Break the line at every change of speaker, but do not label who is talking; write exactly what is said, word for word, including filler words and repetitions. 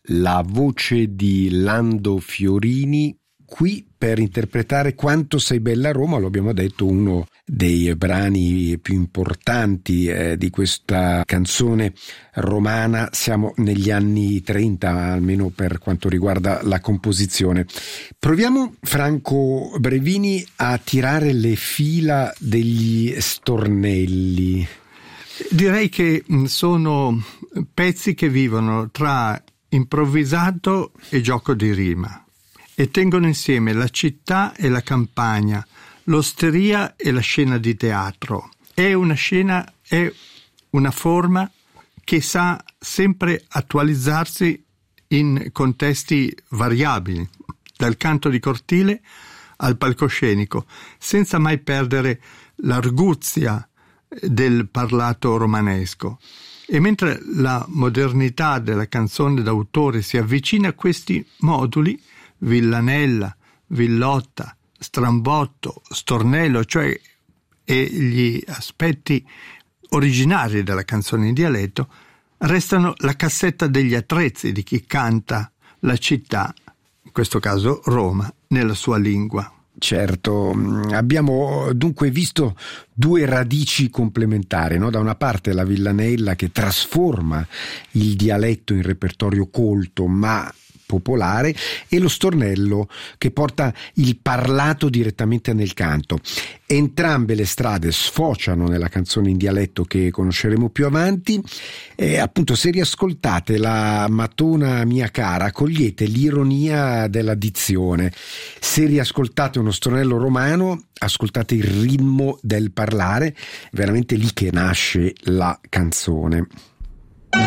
la voce di Lando Fiorini, qui per interpretare Quanto sei bella Roma, lo abbiamo detto, uno dei brani più importanti eh, di questa canzone romana. Siamo negli anni trenta, almeno per quanto riguarda la composizione. Proviamo, Franco Brevini, a tirare le fila degli stornelli.
Direi che sono pezzi che vivono tra improvvisato e gioco di rima e tengono insieme la città e la campagna, l'osteria e la scena di teatro. È una scena, è una forma che sa sempre attualizzarsi in contesti variabili, dal canto di cortile al palcoscenico, senza mai perdere l'arguzia del parlato romanesco. E mentre la modernità della canzone d'autore si avvicina a questi moduli, villanella, villotta, strambotto, stornello, cioè e gli aspetti originari della canzone in dialetto, restano la cassetta degli attrezzi di chi canta la città, in questo caso Roma, nella sua lingua.
Certo, abbiamo dunque visto due radici complementari, no? Da una parte la villanella che trasforma il dialetto in repertorio colto ma popolare, e lo stornello che porta il parlato direttamente nel canto. Entrambe le strade sfociano nella canzone in dialetto che conosceremo più avanti. E appunto, se riascoltate la Matona mia cara, cogliete l'ironia della dizione. Se riascoltate uno stornello romano, ascoltate il ritmo del parlare, veramente lì che nasce la canzone.